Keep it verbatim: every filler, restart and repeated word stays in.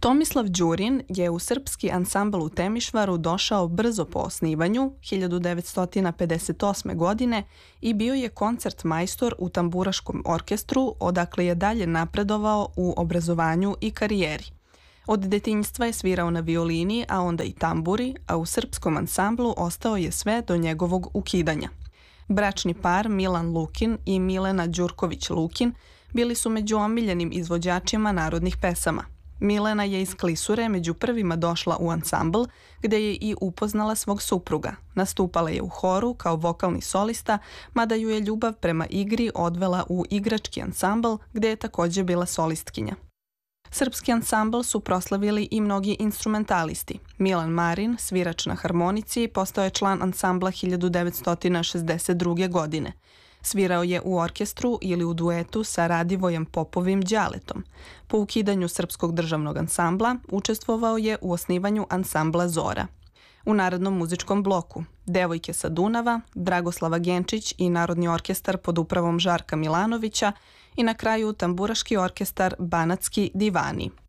Tomislav Đurin je u srpski ansambl u Temišvaru došao brzo po osnivanju, hiljadu devetsto pedeset osme. godine, i bio je koncertmajstor u tamburaškom orkestru, odakle je dalje napredovao u obrazovanju i karijeri. Od detinjstva je svirao na violini, a onda i tamburi, a u srpskom ansamblu ostao je sve do njegovog ukidanja. Bračni par Milan Lukin i Milena Đurković-Lukin bili su među omiljenim izvođačima narodnih pesama. Milena je iz Klisure među prvima došla u ansambl, gde je i upoznala svog supruga. Nastupala je u horu kao vokalni solista, mada ju je ljubav prema igri odvela u igrački ansambl, gde je takođe bila solistkinja. Srpski ansambl su proslavili i mnogi instrumentalisti. Milan Marin, svirač na harmonici, postao je član ansambla hiljadu devetsto šezdeset druge. godine. Svirao je u orkestru ili u duetu sa Radivojem Popovim Đaletom. Po ukidanju Srpskog državnog ansambla učestvovao je u osnivanju ansambla Zora. U narodnom muzičkom bloku Devojke sa Dunava, Dragoslava Genčić i Narodni orkestar pod upravom Žarka Milanovića i na kraju tamburaški orkestar Banatski divani.